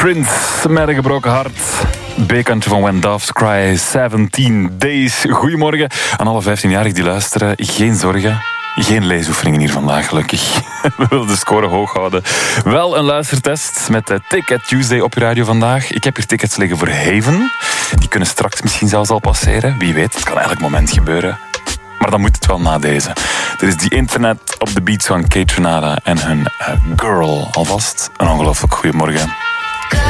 Prince met een gebroken hart. B-kantje van When Doves Cry, 17 Days. Goedemorgen aan alle 15-jarigen die luisteren. Geen zorgen. Geen leesoefeningen hier vandaag, gelukkig. We willen de score hoog houden. Wel een luistertest met Ticket Tuesday op je radio vandaag. Ik heb hier tickets liggen voor Haven. Die kunnen straks misschien zelfs al passeren. Wie weet, het kan elk moment gebeuren. Maar dan moet het wel na deze. Er is die Internet op de beats van Kate Renata en hun Girl. Alvast een ongelooflijk goeiemorgen.